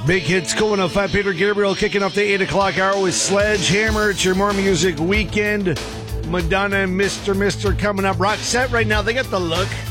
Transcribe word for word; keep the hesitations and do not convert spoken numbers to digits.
Big hits going up. Fat Peter Gabriel kicking off the eight o'clock hour with Sledgehammer. It's your More Music Weekend. Madonna and Mister Mister coming up. Roxette right now, they got the look.